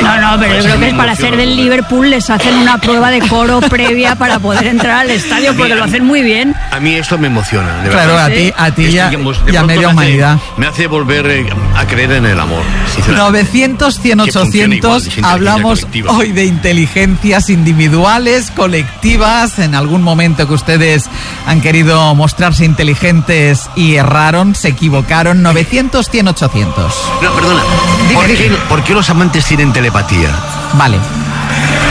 No, pero yo creo que es para ser del Liverpool les hacen una prueba de coro previa para poder entrar al estadio, porque lo hacen muy bien. A mí esto me emociona, de claro, verdad. a ti y a media humanidad. Me hace volver a creer en el amor. 900, 100, 800, hablamos hoy de inteligencias individuales, colectivas, en algún momento que ustedes han querido mostrarse inteligentes y erraron, se equivocaron. 900, 100, 800. No, perdona, ¿por qué los amantes tienen telepatía? Vale.